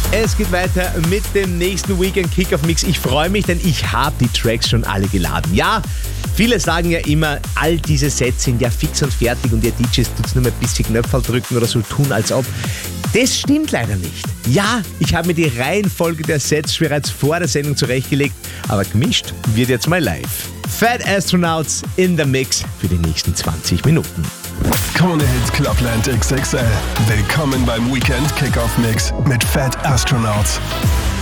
Es geht weiter mit dem nächsten Weekend Kickoff Mix. Ich freue mich, denn ich habe die Tracks schon alle geladen. Ja, viele sagen ja immer, all diese Sets sind ja fix und fertig und ihr DJs tut nur mal ein bisschen Knöpfe drücken oder so tun, als ob. Das stimmt leider nicht. Ja, ich habe mir die Reihenfolge der Sets bereits vor der Sendung zurechtgelegt, aber gemischt wird jetzt mal live. Fat Astronauts in the Mix für die nächsten 20 Minuten. Krone Hits Clubland XXL. Willkommen beim Weekend Kickoff Mix mit Fat Astronauts.